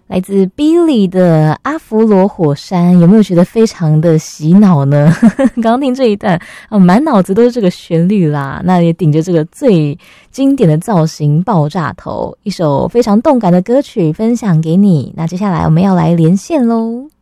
来自 Billy 的阿弗罗火山，有没有觉得非常的洗脑呢？刚刚听这一段满脑子都是这个旋律啦，那也顶着这个最经典的造型爆炸头，一首非常动感的歌曲分享给你。那接下来我们要来连线咯。